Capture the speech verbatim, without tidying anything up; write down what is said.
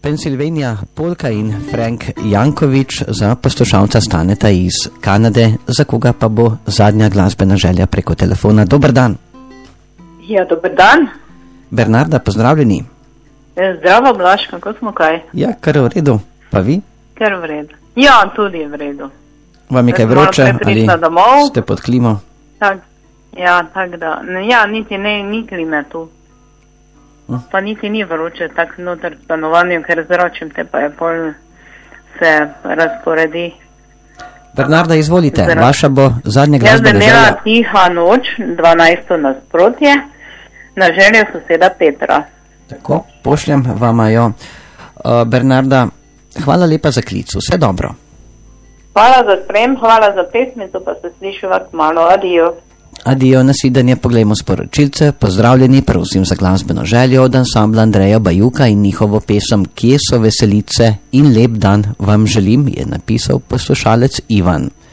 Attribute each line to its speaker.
Speaker 1: Pennsylvania Polka in Frank Jankovič za poslušalca Staneta iz Kanade, za koga pa bo zadnja glasbena želja preko telefona. Dober dan.
Speaker 2: Ja, dober dan.
Speaker 1: Bernarda, pozdravljeni.
Speaker 2: Zdravo, Blaž, kako smo kaj?
Speaker 1: Ja, kar v redu. Pa vi?
Speaker 2: Kar v redu. Ja, tudi v redu.
Speaker 1: Vam je kaj vroče ali
Speaker 2: domov.
Speaker 1: Ste pod klimo?
Speaker 2: Tak, ja, tako da. Ja, niti ne, ni klime tu. Hm. Pa niti ni vroče, tako noter v stanovanju, ker zračim te pa je pol se razporedi.
Speaker 1: Bernarda, izvolite, Zra... vaša bo zadnja glasbena želja.
Speaker 2: Jaz zanela Tiha noč, dvanajsto nasprotje, na željo soseda Petra.
Speaker 1: Tako, pošljem vama jo. Uh, Bernarda, hvala lepa za klic, vse dobro.
Speaker 2: Hvala za sprem, hvala za pesmico, pa se slišiva kmalu, adijo.
Speaker 1: Adijo, nasvidenje, poglejmo sporočilce. Pozdravljeni, prosim za glasbeno željo od ansambla Andreja Bajuka in njihovo pesem Kje so veselice in lep dan vam želim, je napisal poslušalec Ivan.